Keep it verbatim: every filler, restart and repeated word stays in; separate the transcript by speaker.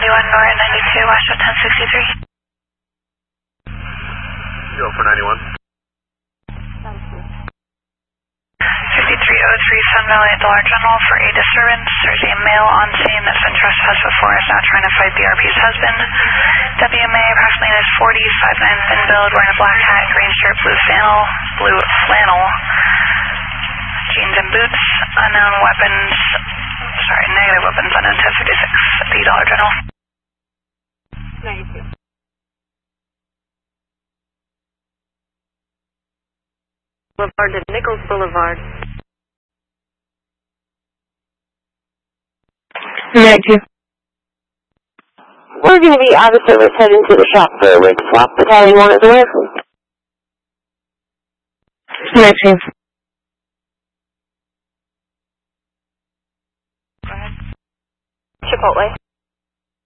Speaker 1: ninety-one North, ninety-two West of ten sixty-three.
Speaker 2: Go for ninety-one.
Speaker 1: fifty-three oh three Sun Valley Dollar General for a disturbance. There's a male on scene that's been trespassed before, is now trying to fight B R P's husband. W M A approximately is forty, five nine thin build, wearing a black hat, green shirt, blue flannel, blue flannel, jeans and boots, unknown weapons, sorry, negative weapons, unknown ten fifty-six at the Dollar General.
Speaker 3: ninety-two. Boulevard to Nichols Boulevard.
Speaker 4: ninety-two. We're going to be out of service heading to the shop for a rig swap. Battalion one is aware. ninety-two.
Speaker 3: Go ahead. Chipotle.